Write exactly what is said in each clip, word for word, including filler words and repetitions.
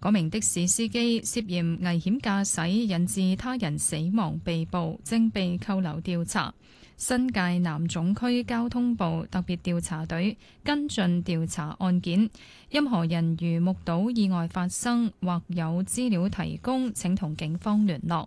嗰名的士司機涉嫌危險駕駛引致他人死亡被捕，正被扣留調查。新界南總區交通部特別調查隊跟進調查案件，任何人如目睹意外發生或有資料提供，請同警方聯絡。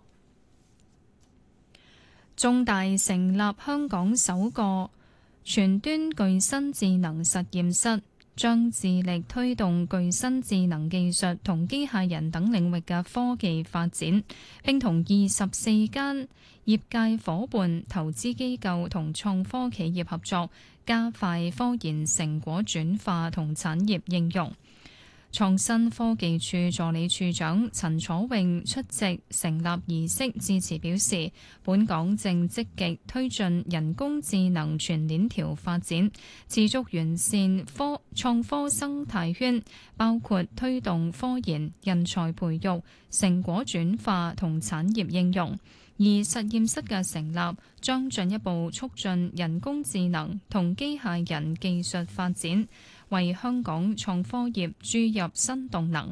中大成立香港首個全端具身智能實驗室，將致力推動具身智能技術同機械人等領域嘅科技發展，並同二十四間業界伙伴、投資機構同創科企業合作，加快科研成果轉化同產業應用。創新科技處助理處長陳楚穎出席成立儀式致辭表示，本港正積極推進人工智能全鏈條發展，持續完善科創科生態圈，包括推動科研、人才培育、成果轉化同產業應用。而實驗室嘅成立將進一步促進人工智能同機械人技術發展，為香港創科業注入新動能。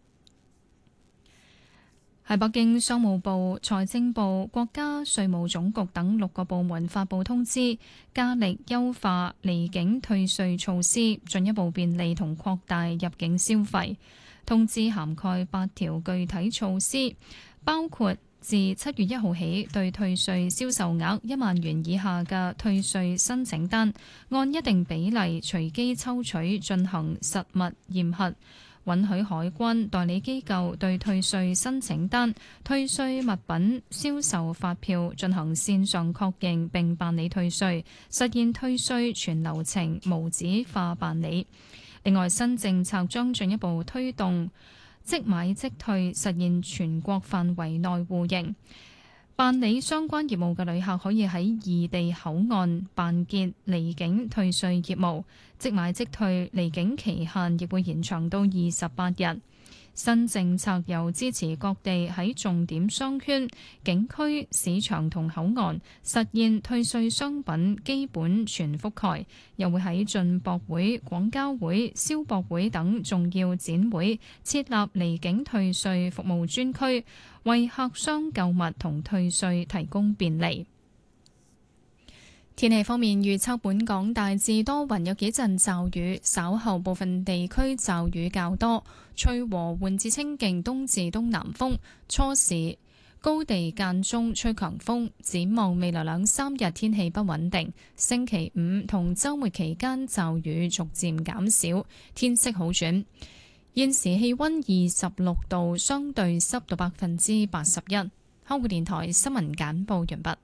喺北京，商務部、財政部、國家稅務總局等六個部門發布通知，加力優化離境退稅措施，進一步便利同擴大入境消費。通知涵蓋八條具體措施，包括自七月一號起，對退稅銷售額一萬元以下嘅退稅申請單，按一定比例隨機抽取進行實物驗核；允許海關代理機構對退稅申請單、退稅物品銷售發票進行線上確認並辦理退稅，實現退稅全流程無紙化辦理。另外，新政策將進一步推動即買即退，實現全國範圍內互認。辦理相關業務嘅旅客可以喺異地口岸辦結離境退稅業務，即買即退離境期限亦會延長到二十八日。新政策又支持各地喺重點商圈、景區、市場同口岸實現退稅商品基本全覆蓋，又會喺進博會、廣交會、消博會等重要展會設立離境退稅服務專區，為客商購物同退稅提供便利。天氣方面，預測本港大致多雲，有幾陣驟雨，稍後部分地區驟雨較多，吹和緩至清勁東至東南風，初時高地間中吹強風。展望未來兩三日天氣不穩定，星期五同週末期間驟雨逐漸減少，天色好轉。現時氣溫二十六度，相對濕度百分之八十一。香港電台新聞簡報完畢。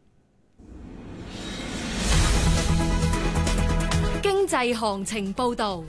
經濟行情報道，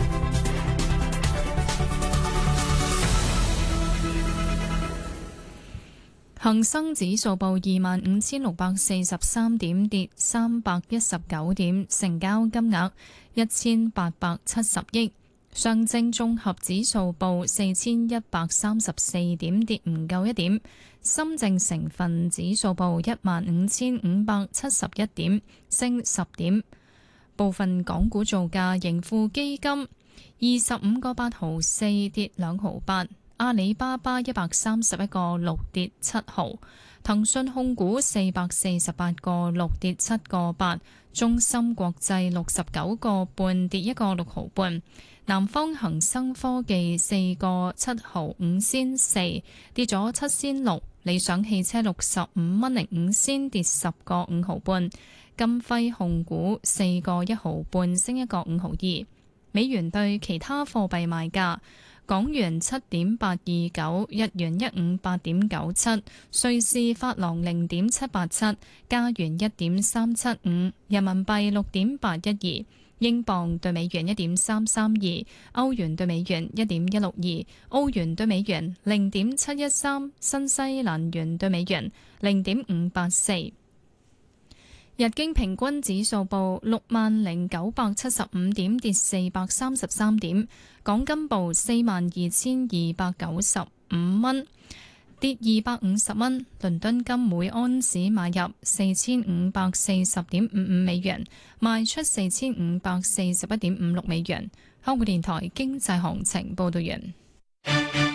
恒生指數報二萬五千六百四十三點，跌三百一十九點，成交金額一千八百七十億。上證綜合指數報四千一百三十四點，跌唔夠一點。深證成分指數報一萬五千五百七十一點，升十點。部分港股造價，盈富基金二十五個八毫四跌兩毫八，阿里巴巴一百三十一個六跌七毫，騰訊控股四百四十八個六跌七個八，中芯國際六十九個半跌一個六毫半，南方恒生科技四個七毫五仙四跌咗七仙六，理想汽車六十五蚊零五仙跌十個五毫半。金輝控股四個一毫半升一個五毫二。美元對其他貨幣賣價：港元七點八二九，日元一五八點九七，瑞士法郎零點七八七，加元一點三七五，人民幣六點八一二，英鎊對美元一點三三二，歐元對美元一點一六二，澳元對美元零點七一三，新西蘭元對美元零點五八四。日經平均指數報六萬零九百七十五點，跌四百三十三點。港金報四萬二千二百九十五蚊，跌二百五十蚊。倫敦金每安士買入四千五百四十點五五美元，賣出四千五百四十一點五六美元。香港電台經濟行情報道完。